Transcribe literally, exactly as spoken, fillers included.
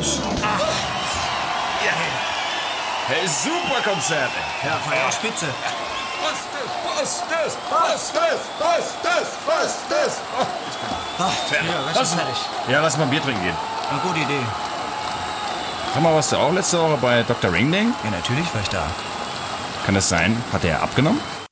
Mensch. Hey, super Konzert. Ja, war ja auch spitze. Was das? Was das? Was das? Was das? Ach, ja, was ist fertig? Ja, lass mal ein Bier trinken gehen. Eine gute Idee. Sag mal, warst du auch letzte Woche bei Doktor Ringding? Ja, natürlich war ich da. Kann das sein? Hat er abgenommen?